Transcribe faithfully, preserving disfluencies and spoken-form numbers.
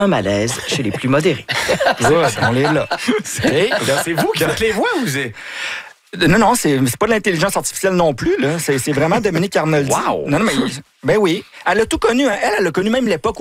un malaise chez les plus modérés. Ouais, on est là. C'est, c'est vous qui faites les voix ou c'est... Non, non, c'est, c'est pas de l'intelligence artificielle non plus, là. C'est, c'est vraiment Dominique Arnoldi. Wow! Non, non, mais, ben oui. Elle a tout connu, hein. Elle, elle a connu même l'époque